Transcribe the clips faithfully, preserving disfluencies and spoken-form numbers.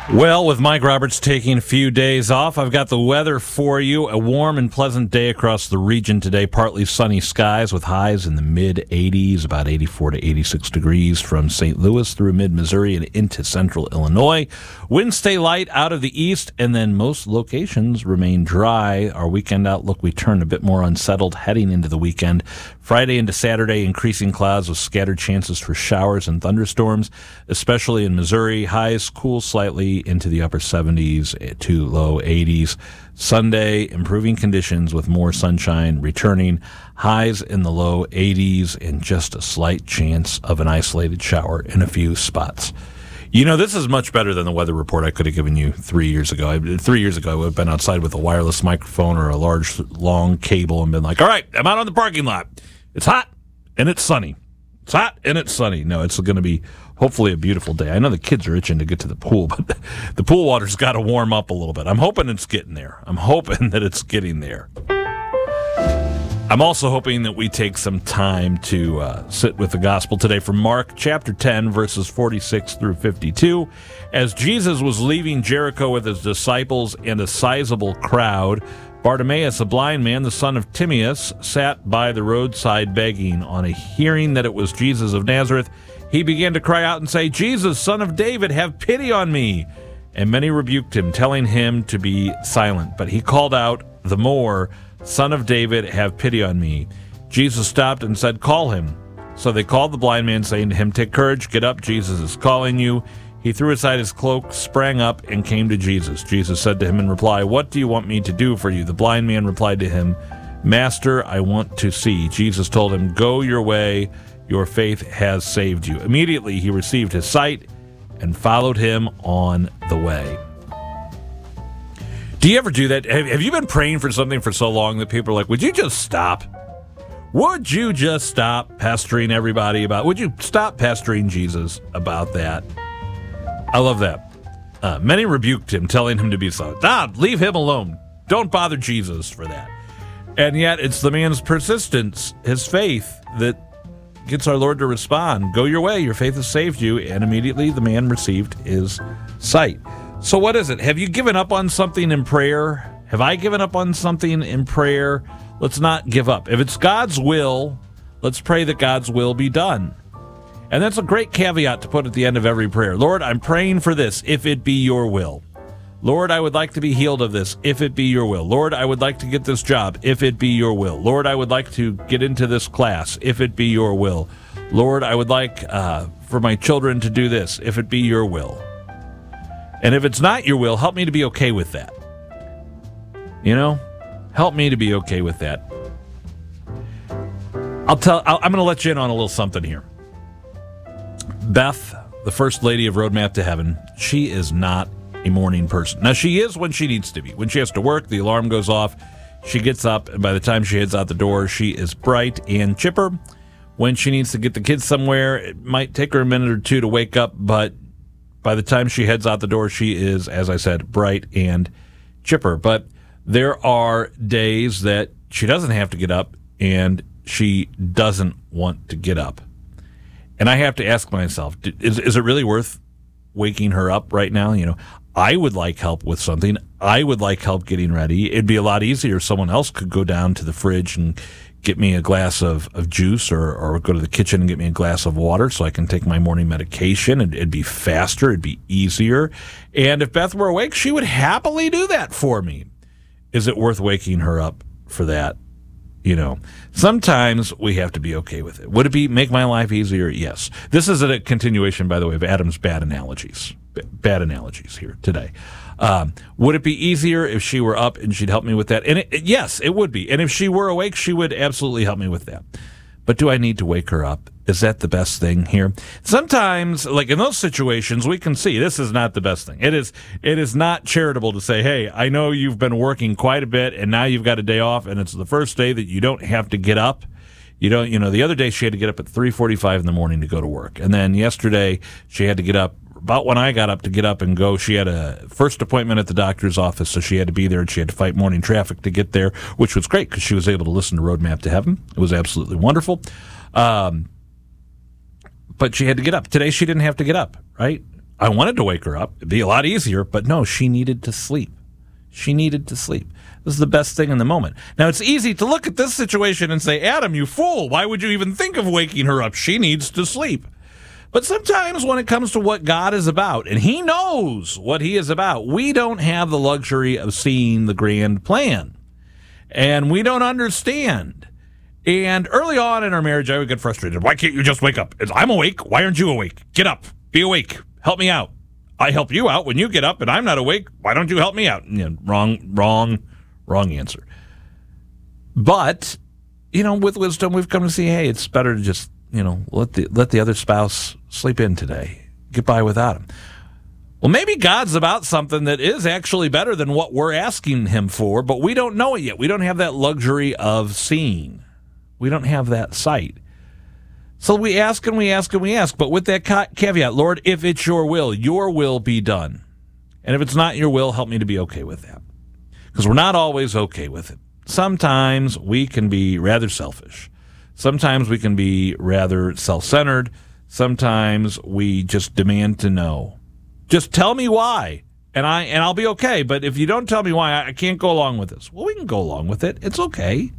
Well, with Mike Roberts taking a few days off, I've got the weather for you. A warm and pleasant day across the region today. Partly sunny skies with highs in the mid eighties, about eighty-four to eighty-six degrees from Saint Louis through mid-Missouri and into central Illinois. Winds stay light out of the east, and then most locations remain dry. Our weekend outlook, we turn a bit more unsettled heading into the weekend. Friday into Saturday, increasing clouds with scattered chances for showers and thunderstorms, especially in Missouri. Highs cool slightly into the upper seventies to low eighties. Sunday, improving conditions with more sunshine returning. Highs in the low eighties and just a slight chance of an isolated shower in a few spots. You know, this is much better than the weather report I could have given you three years ago. I, three years ago, I would have been outside with a wireless microphone or a large, long cable and been like, all right, I'm out on the parking lot. It's hot and it's sunny. It's hot and it's sunny. No, it's going to be hopefully a beautiful day. I know the kids are itching to get to the pool, but the, the pool water's got to warm up a little bit. I'm hoping it's getting there. I'm hoping that it's getting there. I'm also hoping that we take some time to uh, sit with the gospel today from Mark chapter ten, verses forty-six through fifty-two. As Jesus was leaving Jericho with his disciples and a sizable crowd, Bartimaeus, a blind man, the son of Timaeus, sat by the roadside begging. On a hearing that it was Jesus of Nazareth, he began to cry out and say, Jesus, son of David, have pity on me. And many rebuked him, telling him to be silent. But he called out the more, Son of David, have pity on me. Jesus stopped and said, call him. So they called the blind man, saying to him, take courage, get up, Jesus is calling you. He threw aside his cloak, sprang up, and came to Jesus. Jesus said to him in reply, what do you want me to do for you? The blind man replied to him, Master, I want to see. Jesus told him, go your way, your faith has saved you. Immediately he received his sight and followed him on the way. Do you ever do that? Have you been praying for something for so long that people are like, would you just stop? Would you just stop pastoring everybody about, would you stop pastoring Jesus about that? I love that. Uh, many rebuked him, telling him to be silent. Ah, leave him alone. Don't bother Jesus for that. And yet it's the man's persistence, his faith, that gets our Lord to respond. Go your way, your faith has saved you. And immediately the man received his sight. So what is it? Have you given up on something in prayer? Have I given up on something in prayer? Let's not give up. If it's God's will, let's pray that God's will be done. And that's a great caveat to put at the end of every prayer. Lord, I'm praying for this, if it be your will. Lord, I would like to be healed of this, if it be your will. Lord, I would like to get this job, if it be your will. Lord, I would like to get into this class, if it be your will. Lord, I would like uh, for my children to do this, if it be your will. And if it's not your will, help me to be okay with that. You know, help me to be okay with that. I'll tell. I'll, I'm going to let you in on a little something here. Beth, the first lady of Roadmap to Heaven, she is not a morning person. Now, she is when she needs to be. When she has to work, the alarm goes off, she gets up, and by the time she heads out the door, she is bright and chipper. When she needs to get the kids somewhere, it might take her a minute or two to wake up, but by the time she heads out the door, she is, as I said, bright and chipper. But there are days that she doesn't have to get up, and she doesn't want to get up. And I have to ask myself, is, is it really worth waking her up right now? You know, I would like help with something. I would like help getting ready. It'd be a lot easier if someone else could go down to the fridge and get me a glass of, of juice or, or go to the kitchen and get me a glass of water so I can take my morning medication. It'd, it'd be faster. It'd be easier. And if Beth were awake, she would happily do that for me. Is it worth waking her up for that? You know, sometimes we have to be okay with it. Would it be make my life easier? Yes. This is a continuation, by the way, of Adam's bad analogies. B- bad analogies here today. Um, would it be easier if she were up and she'd help me with that? And it, yes, it would be. And if she were awake, she would absolutely help me with that. But do I need to wake her up? Is that the best thing here? Sometimes, like in those situations, we can see this is not the best thing. It is it is not charitable to say, hey, I know you've been working quite a bit and now you've got a day off and it's the first day that you don't have to get up. You don't, you know, the other day she had to get up at three forty-five in the morning to go to work. And then yesterday she had to get up about when I got up to get up and go. She had a first appointment at the doctor's office, so she had to be there and she had to fight morning traffic to get there, which was great because she was able to listen to Roadmap to Heaven. It was absolutely wonderful. Um, but she had to get up. Today she didn't have to get up, right? I wanted to wake her up. It'd be a lot easier, but no, she needed to sleep. She needed to sleep. This is the best thing in the moment. Now, it's easy to look at this situation and say, Adam, you fool. Why would you even think of waking her up? She needs to sleep. But sometimes when it comes to what God is about, and he knows what he is about, we don't have the luxury of seeing the grand plan. And we don't understand. And early on in our marriage, I would get frustrated. Why can't you just wake up? I'm awake. Why aren't you awake? Get up. Be awake. Help me out. I help you out when you get up and I'm not awake. Why don't you help me out? You know, wrong, wrong, wrong answer. But, you know, with wisdom, we've come to see, hey, it's better to just, you know, let the let the other spouse sleep in today. Get by without him. Well, maybe God's about something that is actually better than what we're asking him for, but we don't know it yet. We don't have that luxury of seeing. We don't have that sight. So we ask and we ask and we ask, but with that ca- caveat, Lord, if it's your will, your will be done. And if it's not your will, help me to be okay with that. Because we're not always okay with it. Sometimes we can be rather selfish. Sometimes we can be rather self-centered. Sometimes we just demand to know. Just tell me why, and, I, and I'll be okay. But if you don't tell me why, I, I can't go along with this. Well, we can go along with it. It's okay.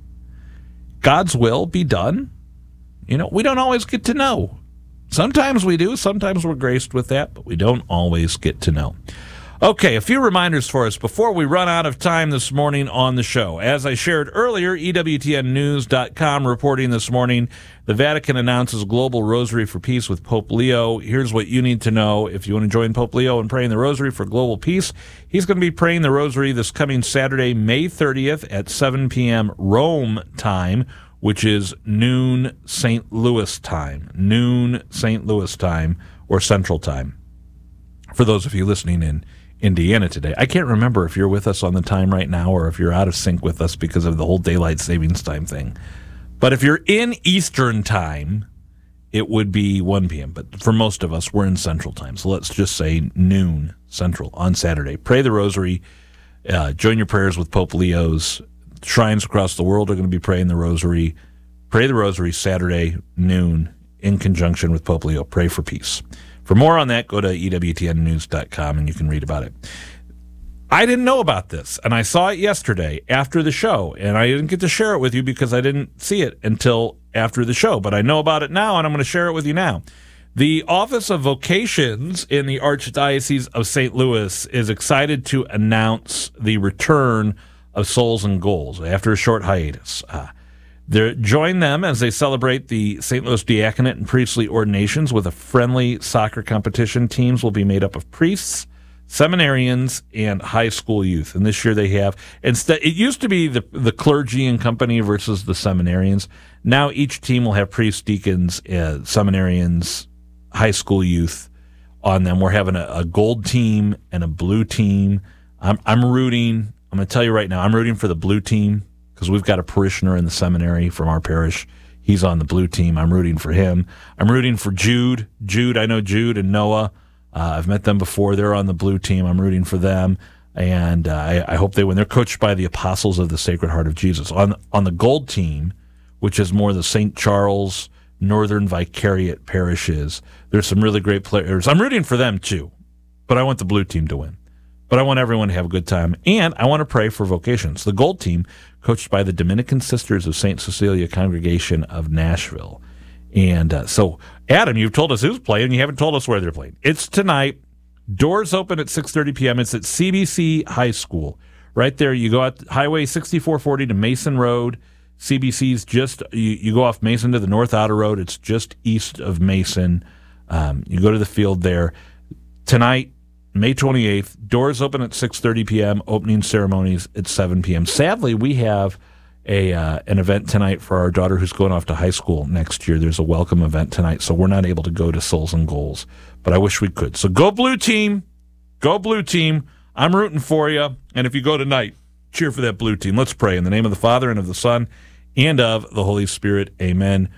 God's will be done. You know, we don't always get to know. Sometimes we do. Sometimes we're graced with that, but we don't always get to know. Okay, a few reminders for us before we run out of time this morning on the show. As I shared earlier, E W T N news dot com reporting this morning, the Vatican announces Global Rosary for Peace with Pope Leo. Here's what you need to know if you want to join Pope Leo in praying the Rosary for global peace. He's going to be praying the Rosary this coming Saturday, May thirtieth at seven p.m. Rome time, which is noon Saint Louis time, noon Saint Louis time, or Central time. For those of you listening in Indiana today, I can't remember if you're with us on the time right now or if you're out of sync with us because of the whole daylight savings time thing. But if you're in Eastern time, it would be one p.m. But for most of us, we're in Central time. So let's just say noon Central on Saturday. Pray the Rosary. Uh, join your prayers with Pope Leo's. Shrines across the world are going to be praying the Rosary. Pray the Rosary Saturday, noon, in conjunction with Pope Leo. Pray for peace. For more on that, go to E W T N news dot com and you can read about it. I didn't know about this, and I saw it yesterday after the show, and I didn't get to share it with you because I didn't see it until after the show, but I know about it now, and I'm going to share it with you now. The Office of Vocations in the Archdiocese of Saint Louis is excited to announce the return of Souls and Goals after a short hiatus. Uh, join them as they celebrate the Saint Louis Diaconate and priestly ordinations with a friendly soccer competition. Teams will be made up of priests, seminarians, and high school youth. And this year they have, instead, it used to be the, the clergy and company versus the seminarians. Now each team will have priests, deacons, uh, seminarians, high school youth on them. We're having a, a gold team and a blue team. I'm, I'm rooting... I'm going to tell you right now, I'm rooting for the blue team because we've got a parishioner in the seminary from our parish. He's on the blue team. I'm rooting for him. I'm rooting for Jude. Jude, I know Jude and Noah. Uh, I've met them before. They're on the blue team. I'm rooting for them, and uh, I, I hope they win. They're coached by the Apostles of the Sacred Heart of Jesus. On, on the gold team, which is more the Saint Charles, Northern Vicariate parishes, there's some really great players. I'm rooting for them too, but I want the blue team to win. But I want everyone to have a good time, and I want to pray for vocations. The gold team, coached by the Dominican Sisters of Saint Cecilia Congregation of Nashville. And uh, so, Adam, you've told us who's playing. You haven't told us where they're playing. It's tonight. Doors open at six thirty p.m. It's at C B C High School. Right there, you go out Highway sixty-four forty to Mason Road. C B C's just, you, you go off Mason to the North Outer Road. It's just east of Mason. Um, you go to the field there. Tonight, May twenty-eighth, doors open at six thirty p.m., opening ceremonies at seven p.m. Sadly, we have a uh, an event tonight for our daughter who's going off to high school next year. There's a welcome event tonight, so we're not able to go to Souls and Goals, but I wish we could. So go blue team. Go blue team. I'm rooting for you, and if you go tonight, cheer for that blue team. Let's pray. In the name of the Father, and of the Son, and of the Holy Spirit. Amen.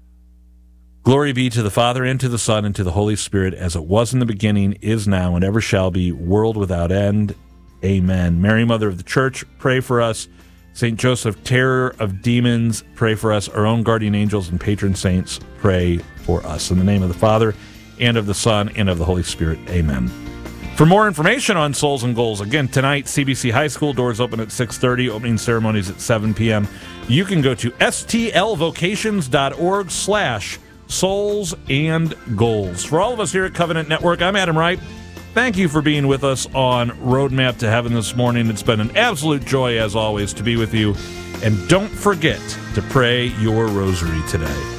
Glory be to the Father, and to the Son, and to the Holy Spirit, as it was in the beginning, is now, and ever shall be, world without end. Amen. Mary, Mother of the Church, pray for us. Saint Joseph, terror of demons, pray for us. Our own guardian angels and patron saints, pray for us. In the name of the Father, and of the Son, and of the Holy Spirit. Amen. For more information on Souls and Goals, again, tonight, C B C High School, doors open at six thirty, opening ceremonies at seven p.m. You can go to stlvocations.org slash souls and goals. For all of us here at Covenant Network, I'm Adam Wright. Thank you for being with us on Roadmap to Heaven this morning. It's been an absolute joy, as always, to be with you. And don't forget to pray your rosary today.